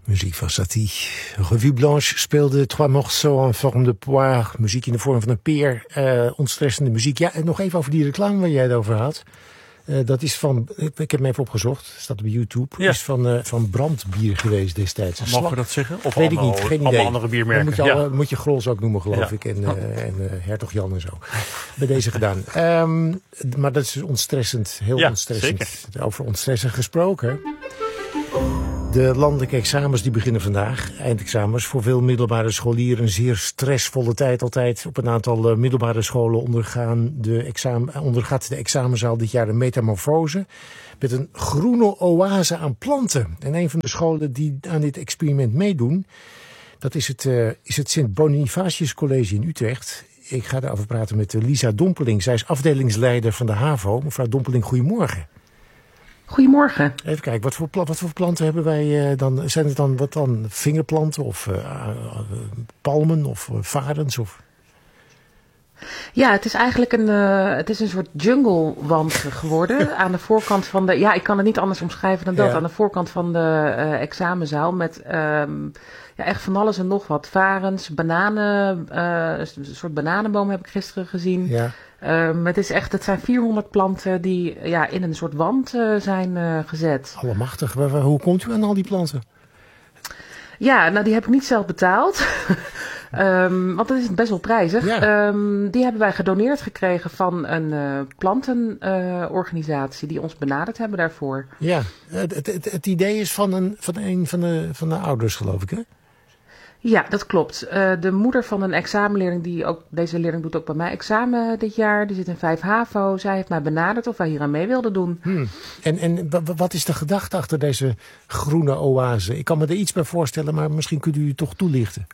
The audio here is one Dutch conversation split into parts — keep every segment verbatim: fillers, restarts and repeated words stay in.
Muziek van Satie. Revue Blanche speelde Trois morceaux en forme de poire. Muziek in de vorm van een peer. Uh, ontstressende muziek. Ja, en nog even over die reclame waar jij het over had. Uh, dat is van, ik heb hem even opgezocht, staat op YouTube. Ja. Is van, uh, van Brandbier geweest destijds. Mag je dat zeggen? Of weet ik niet, geen idee. Allemaal andere biermerken. Dan moet je, al, ja. moet je Grols ook noemen, geloof ja. ik. En, uh, en uh, Hertog Jan en zo. Bij deze gedaan. Um, maar dat is dus ontstressend. Heel ja, ontstressend. Zeker. Over ontstressen gesproken. De landelijke examens die beginnen vandaag. Eindexamens voor veel middelbare scholieren. Een zeer stressvolle tijd altijd. Op een aantal uh, middelbare scholen ondergaan de examen, ondergaat de examenzaal dit jaar een metamorfose. Met een groene oase aan planten. En een van de scholen die aan dit experiment meedoen, dat is het, uh, is het Sint Bonifatius College in Utrecht. Ik ga daarover praten met Lisa Dompeling. Zij is afdelingsleider van de HAVO. Mevrouw Dompeling, goedemorgen. Goedemorgen. Even kijken, wat voor, wat voor planten hebben wij uh, dan? Zijn het dan wat dan? Vingerplanten of uh, uh, palmen of uh, varens? Of? Ja, het is eigenlijk een, uh, het is een soort junglewand geworden. Aan de voorkant van de, ja, ik kan het niet anders omschrijven dan dat. Ja. Aan de voorkant van de uh, examenzaal met um, ja, echt van alles en nog wat. Varens, bananen, uh, een soort bananenboom heb ik gisteren gezien. Ja. Um, het is echt, het zijn vierhonderd planten die ja, in een soort wand uh, zijn uh, gezet. Allemachtig. Hoe komt u aan al die planten? Ja, nou die heb ik niet zelf betaald. um, want dat is best wel prijzig. Ja. Um, die hebben wij gedoneerd gekregen van een uh, plantenorganisatie uh, die ons benaderd hebben daarvoor. Ja, het, het, het idee is van een van, een van, de, van de ouders, geloof ik, hè? Ja, dat klopt. Uh, de moeder van een examenleerling, die ook, deze leerling doet ook bij mij examen dit jaar. Die zit in vijf HAVO. Zij heeft mij benaderd of wij hier aan mee wilden doen. Hmm. En, en wat is de gedachte achter deze groene oase? Ik kan me er iets bij voorstellen, maar misschien kunt u het toch toelichten.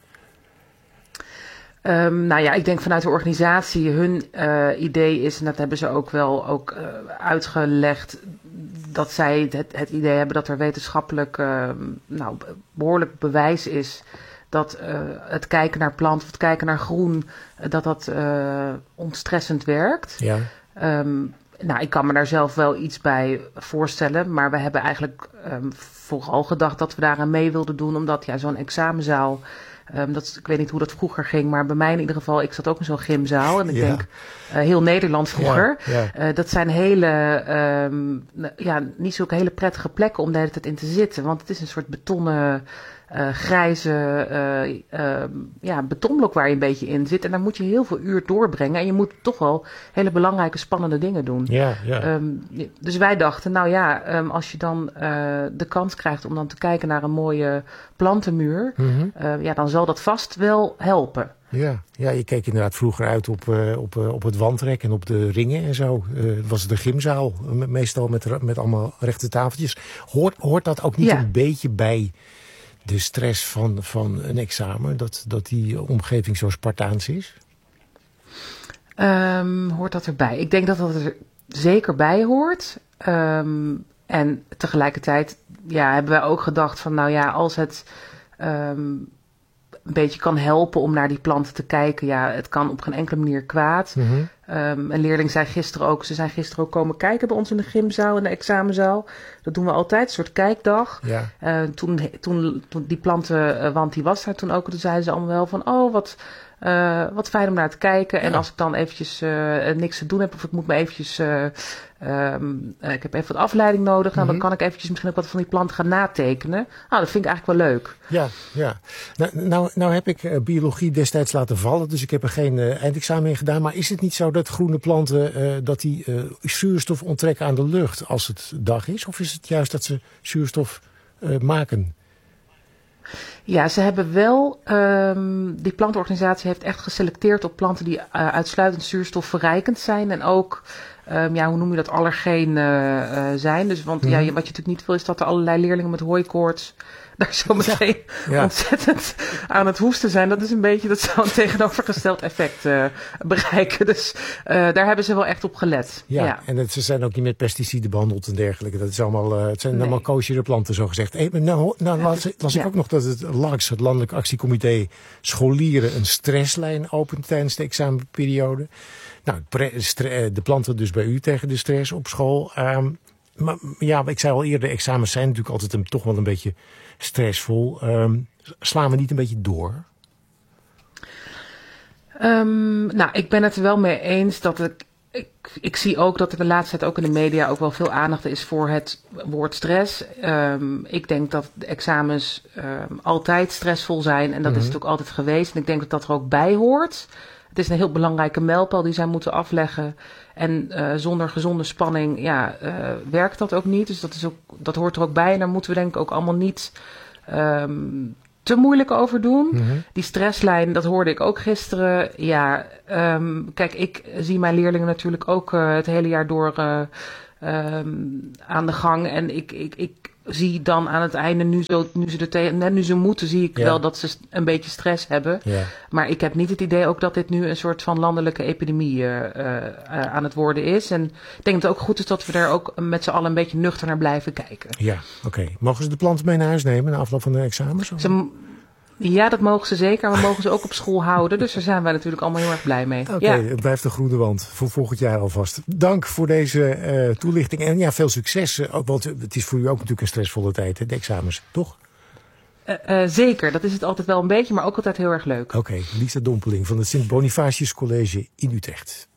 Um, nou ja, ik denk vanuit de organisatie, hun uh, idee is, en dat hebben ze ook wel ook, uh, uitgelegd, dat zij het, het idee hebben dat er wetenschappelijk uh, nou, behoorlijk bewijs is dat uh, het kijken naar planten of het kijken naar groen, uh, dat dat uh, ontstressend werkt. Ja. Um, nou, ik kan me daar zelf wel iets bij voorstellen, maar we hebben eigenlijk um, vooral gedacht dat we daaraan mee wilden doen, omdat ja, zo'n examenzaal, um, dat, ik weet niet hoe dat vroeger ging, maar bij mij in ieder geval, ik zat ook in zo'n gymzaal en ik ja. denk uh, heel Nederland vroeger. Ja, ja. Uh, dat zijn hele, um, ja, niet zulke hele prettige plekken om de hele tijd in te zitten, want het is een soort betonnen, Uh, grijze uh, uh, ja, betonblok waar je een beetje in zit. En daar moet je heel veel uur doorbrengen. En je moet toch wel hele belangrijke, spannende dingen doen. Ja, ja. Um, dus wij dachten, nou ja, um, als je dan uh, de kans krijgt om dan te kijken naar een mooie plantenmuur, mm-hmm. uh, ja, dan zal dat vast wel helpen. Ja, ja, je keek inderdaad vroeger uit op, uh, op, uh, op het wandrek en op de ringen en zo. Uh, was de gymzaal, meestal met, met allemaal rechte tafeltjes. Hoort, hoort dat ook niet ja. een beetje bij de stress van, van een examen, dat, dat die omgeving zo Spartaans is? Um, hoort dat erbij? Ik denk dat dat er zeker bij hoort. Um, en tegelijkertijd ja, hebben wij ook gedacht van, nou ja, als het um, een beetje kan helpen om naar die planten te kijken, ja, het kan op geen enkele manier kwaad. Mm-hmm. Um, een leerling zei gisteren ook, ze zijn gisteren ook komen kijken bij ons in de gymzaal, in de examenzaal. Dat doen we altijd, een soort kijkdag. Ja. Uh, toen, toen, toen die plantenwand die was daar toen ook, toen zeiden ze allemaal wel van, oh, wat, uh, wat fijn om naar te kijken. Ja. En als ik dan eventjes uh, niks te doen heb, of ik moet me eventjes, uh, um, uh, ik heb even wat afleiding nodig, nou, mm-hmm. dan kan ik eventjes misschien ook wat van die planten gaan natekenen. Nou, dat vind ik eigenlijk wel leuk. Ja, ja. Nou, nou, nou heb ik uh, biologie destijds laten vallen, dus ik heb er geen uh, eindexamen in gedaan. Maar is het niet zo dat groene planten, uh, dat die uh, zuurstof onttrekken aan de lucht als het dag is? Of is het juist dat ze zuurstof uh, maken? Ja, ze hebben wel, um, die plantenorganisatie heeft echt geselecteerd op planten die uh, uitsluitend zuurstofverrijkend zijn. En ook, um, ja, hoe noem je dat, allergeen uh, uh, zijn. Dus, want mm-hmm. ja, wat je natuurlijk niet wil is dat er allerlei leerlingen met hooikoorts daar zo meteen ja, ja. ontzettend aan het hoesten zijn. Dat is een beetje, dat zou een tegenovergesteld effect uh, bereiken. Dus uh, daar hebben ze wel echt op gelet. Ja, ja. En het, ze zijn ook niet met pesticiden behandeld en dergelijke. Dat is allemaal, uh, het zijn nee. allemaal koosjere planten, zo gezegd. Hey, nou, nou las, las ik ja. ook nog dat het L A X, het Landelijk Actiecomité Scholieren, een stresslijn opent tijdens de examenperiode. Nou, de planten dus bij u tegen de stress op school. Um, maar ja, ik zei al eerder, examens zijn natuurlijk altijd een, toch wel een beetje stressvol. Um, slaan we niet een beetje door? Um, nou, ik ben het er wel mee eens dat ik, ik... Ik zie ook dat er de laatste tijd ook in de media ook wel veel aandacht is voor het woord stress. Um, ik denk dat de examens um, altijd stressvol zijn. En dat mm-hmm. is het ook altijd geweest. En ik denk dat dat er ook bij hoort. Het is een heel belangrijke mijlpaal die zij moeten afleggen. En uh, zonder gezonde spanning ja, uh, werkt dat ook niet. Dus dat, is ook, dat hoort er ook bij. En daar moeten we denk ik ook allemaal niet um, te moeilijk over doen. Mm-hmm. Die stresslijn, dat hoorde ik ook gisteren. Ja, um, kijk, ik zie mijn leerlingen natuurlijk ook uh, het hele jaar door uh, um, aan de gang. En ik, ik, ik zie dan aan het einde, nu, zo, nu, ze, er tegen, net nu ze moeten, zie ik ja. wel dat ze een beetje stress hebben. Ja. Maar ik heb niet het idee ook dat dit nu een soort van landelijke epidemie uh, uh, aan het worden is. En ik denk dat het ook goed is dat we daar ook met z'n allen een beetje nuchter naar blijven kijken. Ja, oké. Okay. Mogen ze de planten mee naar huis nemen na afloop van de examens? Ze, ja, dat mogen ze zeker. We mogen ze ook op school houden. Dus daar zijn wij natuurlijk allemaal heel erg blij mee. Oké, okay, ja. Het blijft een groene wand voor volgend jaar alvast. Dank voor deze uh, toelichting. En ja, veel succes. Uh, want het is voor u ook natuurlijk een stressvolle tijd, hè, de examens, toch? Uh, uh, zeker, dat is het altijd wel een beetje, maar ook altijd heel erg leuk. Oké, okay, Lisa Dompeling van het Sint Bonifatius College in Utrecht.